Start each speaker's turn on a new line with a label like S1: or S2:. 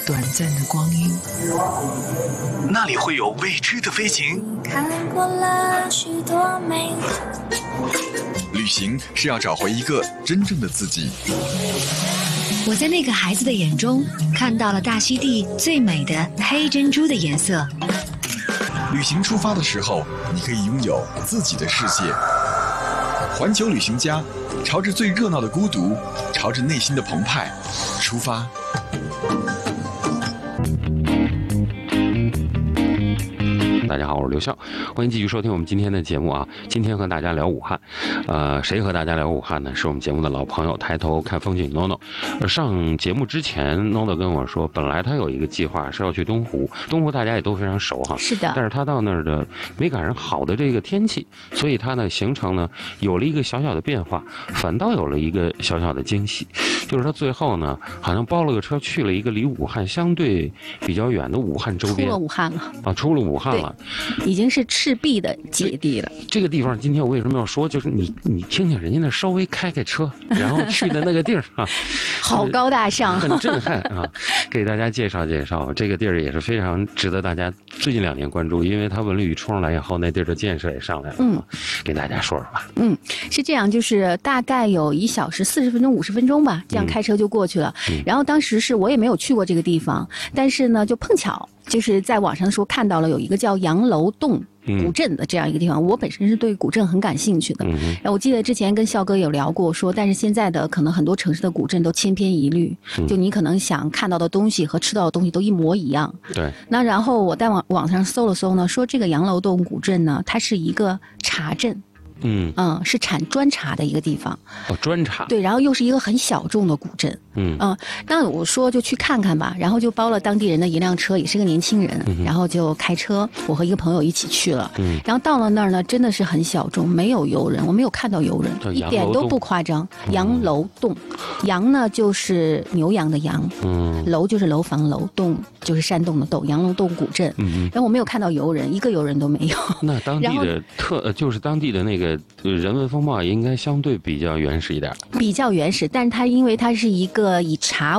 S1: 短暂的光阴，
S2: 那里会有未知的飞行。
S3: 看过了许多美
S4: 旅行是要找回一个真正的自己。
S5: 我在那个孩子的眼中看到了大溪地最美的黑珍珠的颜色。
S4: 旅行出发的时候，你可以拥有自己的世界。环球旅行家，朝着最热闹的孤独，朝着内心的澎湃出发。
S6: 大家好，我是刘笑，欢迎继续收听我们今天的节目啊。今天和大家聊武汉，谁和大家聊武汉呢？是我们节目的老朋友，抬头看风景 NONO。上节目之前 ，NONO 跟我说，本来他有一个计划是要去东湖，东湖大家也都非常熟哈。
S7: 是的。
S6: 但是他到那儿的没赶上好的这个天气，所以他的行程呢有了一个小小的变化，反倒有了一个小小的惊喜，就是他最后呢好像包了个车去了一个离武汉相对比较远的武汉周边。
S7: 出了武汉了啊，
S6: 出了武汉了。
S7: 已经是赤壁的姐弟了。
S6: 这个地方今天我为什么要说，就是你听听人家那稍微开车，然后去的那个地儿啊，
S7: 好高大上，
S6: 很震撼啊！给大家介绍介绍，这个地儿也是非常值得大家最近2年关注，因为它文旅冲上来以后，那地儿的建设也上来了。给大家说说吧。
S7: 是这样，就是大概有1小时40分钟、50分钟吧，这样开车就过去了。然后当时是我也没有去过这个地方，但是呢，就碰巧就是在网上说看到了有一个叫洋楼洞古镇的这样一个地方，我本身是对古镇很感兴趣的。然后我记得之前跟笑哥有聊过说，但是现在的可能很多城市的古镇都千篇一律，就你可能想看到的东西和吃到的东西都一模一样。
S6: 对。
S7: 那然后我在网上搜了搜呢，说这个洋楼洞古镇呢，它是一个茶镇。是产砖茶的一个地方。
S6: 砖茶。
S7: 对，然后又是一个很小众的古镇。那我说就去看看吧，然后就包了当地人的一辆车，也是个年轻人，然后就开车，我和一个朋友一起去了。然后到了那儿呢，真的是很小众，没有游人，我没有看到游人，一点都不夸张。洋楼洞，洋呢就是牛羊的羊，楼就是楼房楼，洞就是山洞的洞，洋楼洞古镇。然后我没有看到游人，一个游人都没有。
S6: 那当地的就是当地的那个人文风貌应该相对比较原始一点，
S7: 比较原始，但是它因为它是一个以茶